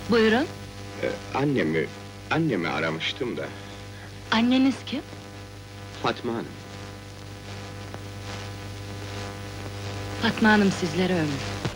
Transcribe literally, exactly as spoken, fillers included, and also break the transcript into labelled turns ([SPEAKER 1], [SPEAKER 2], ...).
[SPEAKER 1] Buyurun.
[SPEAKER 2] Ee, annemi, annemi aramıştım da,
[SPEAKER 1] Anneniz kim?
[SPEAKER 2] Fatma Hanım.
[SPEAKER 1] Fatma Hanım sizlere ömür.